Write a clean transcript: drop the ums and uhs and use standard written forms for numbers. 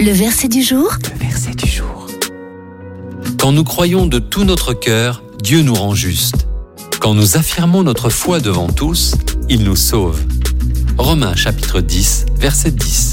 Le verset du jour. Le verset du jour. Quand nous croyons de tout notre cœur, Dieu nous rend justes. Quand nous affirmons notre foi devant tous, il nous sauve. Romains chapitre 10, verset 10.